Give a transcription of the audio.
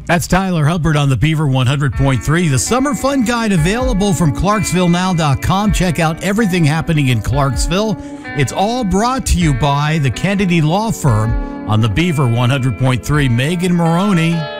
That's Tyler Hubbard on the Beaver 100.3. The Summer Fun Guide available from ClarksvilleNow.com. Check out everything happening in Clarksville. It's all brought to you by the Kennedy Law Firm on the Beaver 100.3. Megan Maroney.